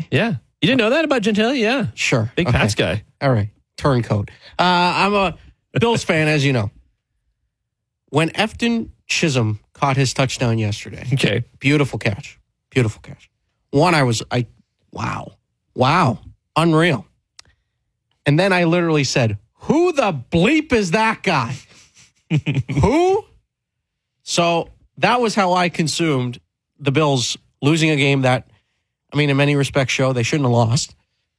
Yeah. You didn't know that about Gentile? Yeah. Sure. Big Pats guy. All right. Turncoat. I'm a Bills fan, as you know. When Efton Chisholm caught his touchdown yesterday. Okay. Beautiful catch. Beautiful catch. One, wow. Unreal. And then I literally said, who the bleep is that guy? Who? So that was how I consumed the Bills losing a game that, I mean, in many respects show they shouldn't have lost.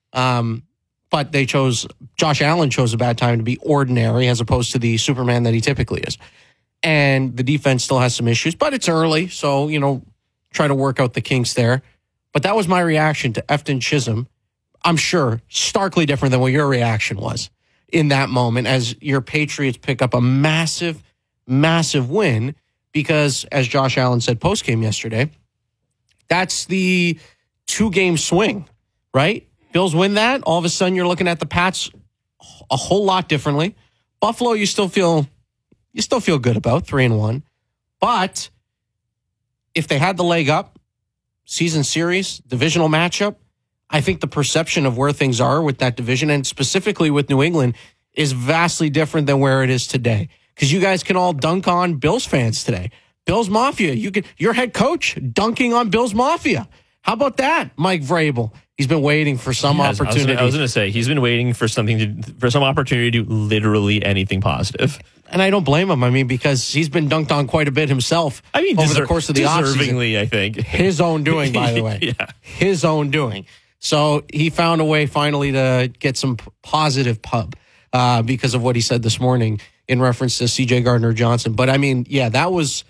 But Josh Allen chose a bad time to be ordinary as opposed to the Superman that he typically is. And the defense still has some issues, but it's early. So, try to work out the kinks there. But that was my reaction to Efton Chisholm. I'm sure starkly different than what your reaction was in that moment as your Patriots pick up a massive, massive win because, as Josh Allen said post-game yesterday, that's the 2-game swing, right? Bills win that. All of a sudden, you're looking at the Pats a whole lot differently. Buffalo, you still feel good about 3-1. But if they had the leg up, season series, divisional matchup, I think the perception of where things are with that division and specifically with New England is vastly different than where it is today. Because you guys can all dunk on Bills fans today. Bills Mafia, your head coach dunking on Bills Mafia. How about that, Mike Vrabel? He's been waiting for some opportunity. I was going to say, he's been waiting for some opportunity to do literally anything positive. And I don't blame him. I mean, because he's been dunked on quite a bit himself over the course of the offseason. Deservingly, I think. His own doing, by the way. Yeah. His own doing. So he found a way finally to get some positive pub because of what he said this morning in reference to CJ Gardner-Johnson. But I mean, yeah, that was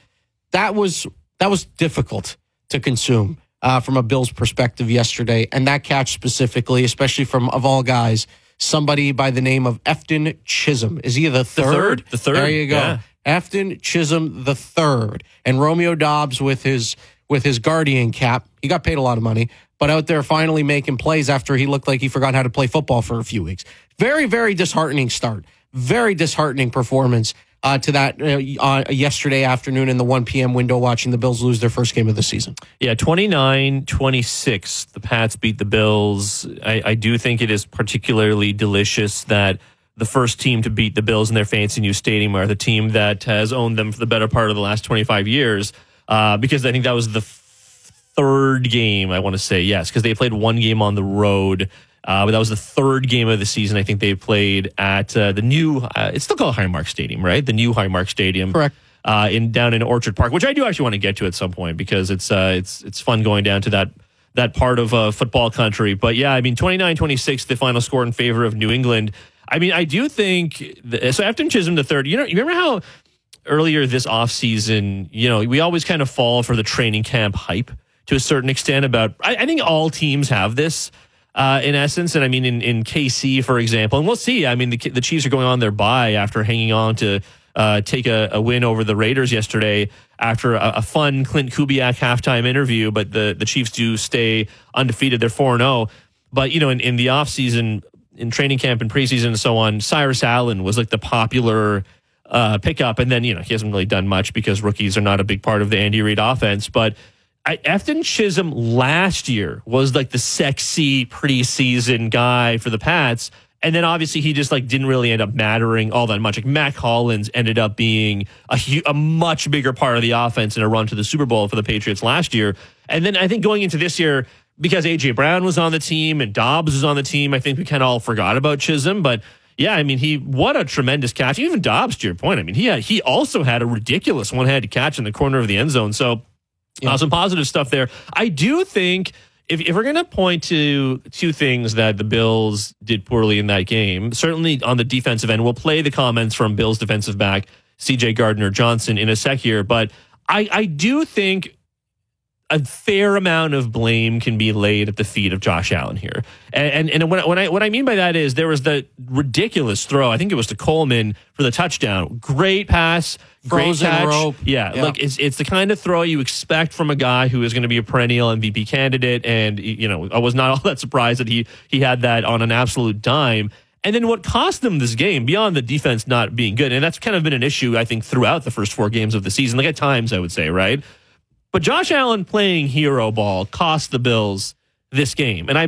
difficult to consume from a Bills perspective yesterday. And that catch specifically, especially from, of all guys, somebody by the name of Efton Chisholm. Is he the third? The third. There you go. Yeah. Efton Chisholm the third. And Romeo Doubs with his Guardian cap. He got paid a lot of money, but out there finally making plays after he looked like he forgot how to play football for a few weeks. Very, very disheartening start. Very disheartening performance to that yesterday afternoon in the 1 p.m. window watching the Bills lose their first game of the season. Yeah, 29-26, the Pats beat the Bills. I do think it is particularly delicious that the first team to beat the Bills in their fancy new stadium are the team that has owned them for the better part of the last 25 years, because I think that was the third game, I want to say, yes, because they played one game on the road. But that was the third game of the season. I think they played at the new, it's still called Highmark Stadium, right? The new Highmark Stadium. Correct. Down in Orchard Park, which I do actually want to get to at some point because it's fun going down to that part of football country. But yeah, I mean, 29-26, the final score in favor of New England. I mean, I do think, so Efton Chisholm the third, you remember how earlier this offseason, we always kind of fall for the training camp hype to a certain extent about, I think all teams have this. In essence, and I mean, in KC, for example, and we'll see. I mean, the Chiefs are going on their bye after hanging on to take a win over the Raiders yesterday after a fun Clint Kubiak halftime interview. But the Chiefs do stay undefeated. They're 4-0. But, in the offseason, in training camp and preseason and so on, Cyrus Allen was like the popular pickup. And then, he hasn't really done much because rookies are not a big part of the Andy Reid offense. But Efton Chisholm last year was like the sexy preseason guy for the Pats. And then obviously he just didn't really end up mattering all that much. Like Mac Hollins ended up being a much bigger part of the offense in a run to the Super Bowl for the Patriots last year. And then I think going into this year, because A.J. Brown was on the team and Dobbs was on the team, I think we kind of all forgot about Chisholm. But yeah, I mean, what a tremendous catch. Even Dobbs, to your point, I mean, he also had a ridiculous one-handed catch in the corner of the end zone. So some positive stuff there. I do think if we're going to point to two things that the Bills did poorly in that game, certainly on the defensive end, we'll play the comments from Bills defensive back CJ Gardner-Johnson in a sec here, but I do think a fair amount of blame can be laid at the feet of Josh Allen here. And what I mean by that is there was the ridiculous throw. I think it was to Coleman for the touchdown. Great pass, frozen great catch. Rope. Yeah, look, it's the kind of throw you expect from a guy who is going to be a perennial MVP candidate. And, I was not all that surprised that he had that on an absolute dime. And then what cost them this game, beyond the defense not being good, and that's kind of been an issue, I think, throughout the first 4 games of the season, like at times, I would say, right? But Josh Allen playing hero ball cost the Bills this game. And